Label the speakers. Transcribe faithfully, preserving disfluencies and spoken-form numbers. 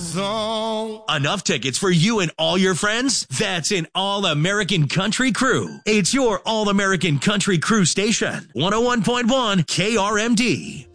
Speaker 1: song.
Speaker 2: Enough tickets for you and all your friends? That's an All-American Country Crew. It's your All-American Country Crew station. one oh one point one K R M D.